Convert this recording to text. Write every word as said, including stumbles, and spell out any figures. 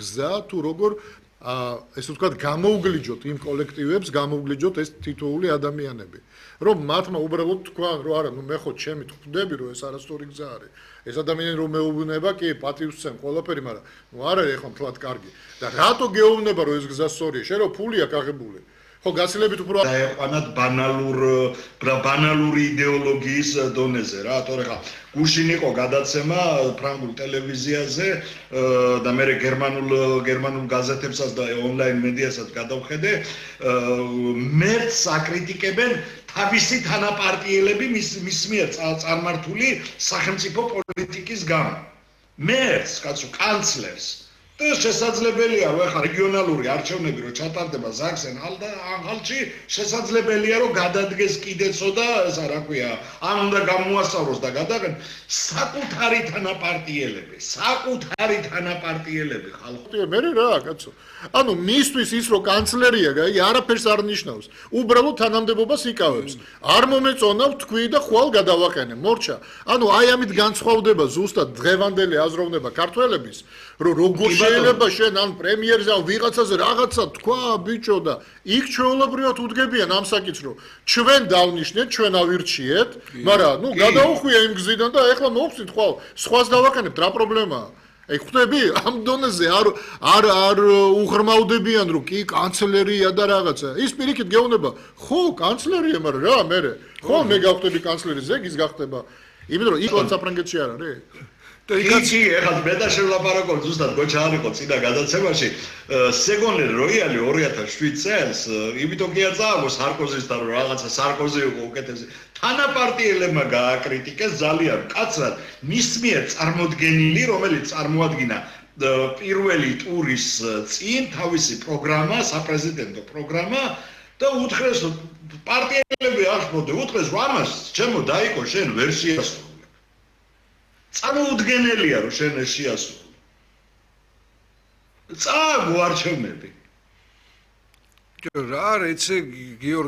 გზა თუ როგორ ესე ვთქვათ გამოუგლიჯოთ იმ კოლექტივებს, გამოუგლიჯოთ ეს თითოეული ადამიანები. რომ მათმა უბრალოდ თქვა რომ არა, ნუ მე ხო ჩემი ხვდები რომ ეს არასწორი გზა არის. ეს ადამიანი რომ მეუბნება, კი პატივს სცემ ყველაფერი, მაგრამ ნუ არ არის ახლა მთლად კარგი. და რატო გეუბნება რომ ეს გზა სწორია? შენ რო ფული აქვს აღებული. ხო გასილებით უფრო დაეყვანათ ბანალურ ბანალური იდეოლოგიის დონეზე რა, თორე ხა გუშინ იყო გადაცემა ფრანგულ ტელევიზიაზე და მე გერმანულ გერმანულ გაზეთებსაც და ონლაინ მედიასაც გადავხედე, მერც აკრიტიკებენ თავისი თანაპარტიელები მის მის მიერ წარმართული სახელმწიფო პოლიტიკის გამო. მერც, კაცო, კანცლერს შესაძლებელია რომ ახლა რეგიონალური არჩევნები რო ჩატარდება ზაქსენ-ანჰალტ და ანჰალტში შესაძლებელია რომ გადადგეს კიდეცო და ესა რა ქვია ან უნდა გამოასწავლოს და გადაგენ საკუთარი თანაპარტიელები საკუთარი თანაპარტიელები ხალხო მე რა კაცო ანუ მისთვის ის რომ კანცლერია გაი არაფერს არ ნიშნავს უბრალოდ თანამდებობას იკავებს არ მომეწონა თქვი და ხვალ გადავაყენე მორჩა ანუ აი ამით განსხვავდება ზუსტად დღევანდელი აზროვნება ქართველების რომ როგორ შეიძლება შენ ან პრემიერზე ან ვიღაცაზე რაღაცა თქვა ბიჭო და იქ ჩვეულებრივად უდგებიან ამ საკითხს რომ ჩვენ დავნიშნეთ ჩვენ ავირჩიეთ მაგრამ ნუ გადაუხვია იმ გზიდან და ეხლა მოვხსნით ხვალ სხვას დავაყენებთ რა პრობლემაა აი ხვდები ამ დონეზე არ არ არ უღრმავდებიან რომ კი კანცლერია და რაღაცა ის პირიქით გეუბნება ხო კანცლერია მაგრამ რა მე ხო მე გავხდები კანცლერი ზეგის გახდება იმიტომ რომ იქ საფრანგეთში არ არის იცი ეხლა მე და შევლაპარაკობ ზუსტად გოჩა არ იყო წინა გადაცემაში სეგონე როიალი ორი ათას შვიდ წელს იმიტომ კი არ წააგო სარკოზისთან რომ რაღაცა სარკოზი იყო უკეთესი თანაპარტიელებმა გააკრიტიკეს ძალიან კაცრად მის მიერ წარმოდგენილი რომელიც წარმოადგინა პირველი ტურის წინ თავისი პროგრამა საპრეზიდენტო პროგრამა და უთხრეს პარტიელები აღშფოთე უთხრეს რომ ამას ჩემო დაიკო შენ ვერ შეასრულე წარმოუდგენელია რომ შენ ეს შეასრულე. წააგო არჩევნები. რა რეცე გიორგი